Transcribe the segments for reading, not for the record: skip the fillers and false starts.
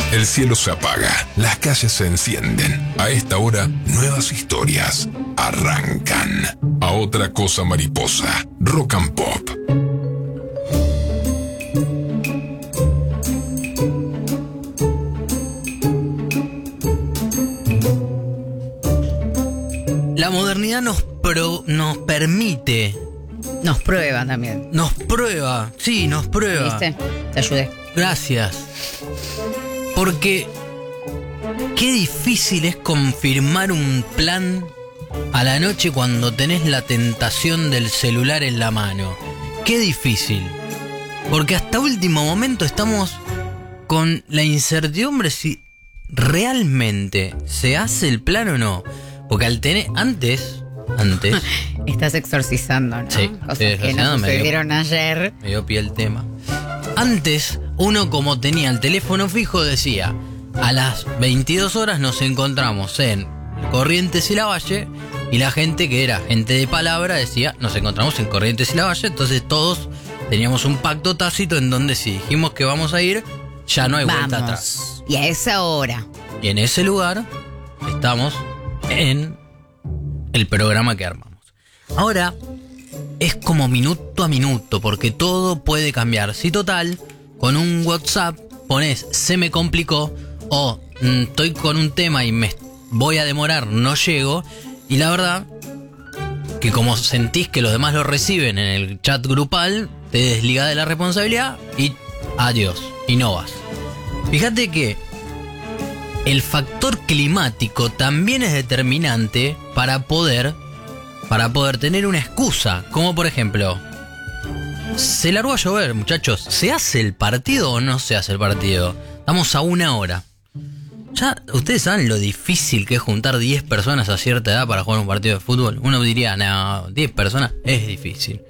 El cielo se apaga, las calles se encienden. A esta hora, nuevas historias arrancan. A otra cosa mariposa, Rock and Pop. La modernidad nos permite. Nos prueba también. Nos prueba. Sí, nos prueba. ¿Viste? Te ayudé. Gracias. Porque qué difícil es confirmar un plan a la noche cuando tenés la tentación del celular en la mano. Qué difícil. Porque hasta último momento estamos con la incertidumbre si realmente se hace el plan o no. Porque al tener... Antes... Estás exorcizando, ¿no? Sí, Cosas que no sucedieron ayer. Me dio pie el tema. Antes, uno como tenía el teléfono fijo decía, a las 22 horas nos encontramos en Corrientes y Lavalle, y la gente que era gente de palabra decía, nos encontramos en Corrientes y Lavalle, entonces todos teníamos un pacto tácito en donde si dijimos que vamos a ir, ya no hay vuelta atrás. Y a esa hora. Y en ese lugar estamos en el programa que armamos. Ahora es como minuto a minuto, porque todo puede cambiar. Si total, con un WhatsApp pones se me complicó o estoy con un tema y me voy a demorar, no llego. Y la verdad que como sentís que los demás lo reciben en el chat grupal, te desligás de la responsabilidad y adiós, y no vas. Fíjate que el factor climático también es determinante para poder tener una excusa. Como por ejemplo, se largó a llover, muchachos. ¿Se hace el partido o no se hace el partido? Estamos a 1 hora. Ya ustedes saben lo difícil que es juntar 10 personas a cierta edad para jugar un partido de fútbol. Uno diría, no, 10 personas es difícil.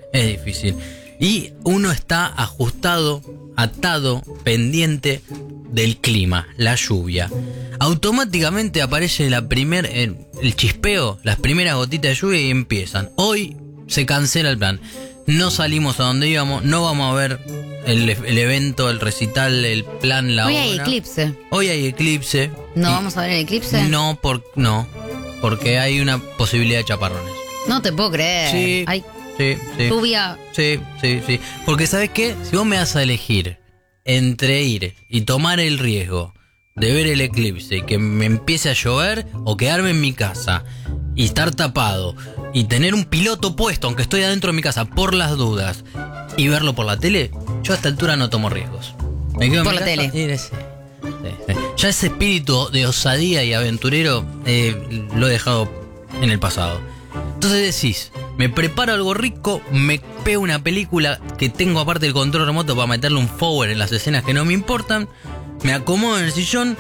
Y uno está ajustado, atado, pendiente del clima, la lluvia. Automáticamente aparece el chispeo, las primeras gotitas de lluvia y empiezan. Hoy se cancela el plan. No salimos a donde íbamos, no vamos a ver el evento, el recital, el plan, la hora. Hoy hay eclipse. ¿No vamos a ver el eclipse? No, porque hay una posibilidad de chaparrones. No te puedo creer. Sí. Hay Sí. lluvia. Sí. Porque ¿sabes qué? Si vos me das a elegir entre ir y tomar el riesgo de ver el eclipse y que me empiece a llover, o quedarme en mi casa y estar tapado y tener un piloto puesto, aunque estoy adentro de mi casa por las dudas, y verlo por la tele, yo a esta altura no tomo riesgos. Me quedo por en la mi casa. tele. Sí. Ya ese espíritu de osadía y aventurero lo he dejado en el pasado. Entonces decís, me preparo algo rico, me pego una película que tengo aparte del control remoto para meterle un forward en las escenas que no me importan, me acomodo en el sillón,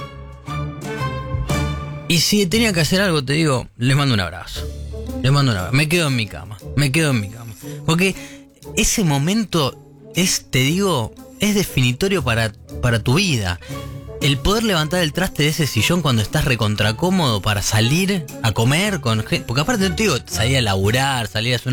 y si tenía que hacer algo, te digo, les mando un abrazo. Me quedo en mi cama. Porque ese momento es definitorio para tu vida. El poder levantar el traste de ese sillón cuando estás recontracómodo para salir a comer con gente. Porque aparte, te digo, salir a laburar, salir a hacer